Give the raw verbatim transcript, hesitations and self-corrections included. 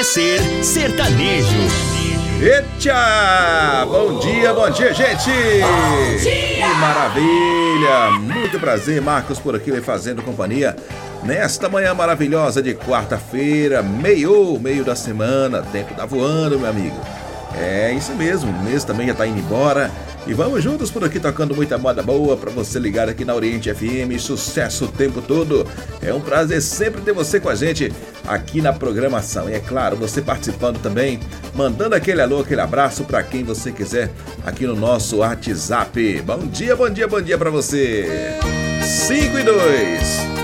Ser Sertanejo. Eita! Bom dia, bom dia, gente! Bom dia! Que maravilha! Muito prazer, Marcos por aqui, vem fazendo companhia nesta manhã maravilhosa de quarta-feira, meio, meio da semana, tempo tá voando, meu amigo. É isso mesmo, o mês também já tá indo embora. E vamos juntos por aqui tocando muita moda boa pra você ligar aqui na Oriente F M, sucesso o tempo todo. É um prazer sempre ter você com a gente aqui na programação. E é claro, você participando também, mandando aquele alô, aquele abraço pra quem você quiser aqui no nosso WhatsApp. Bom dia, bom dia, bom dia pra você. cinco e dois.